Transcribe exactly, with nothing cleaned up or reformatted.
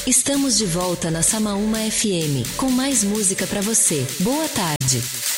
Estamos de volta na Samaúma F M com mais música para você. Boa tarde.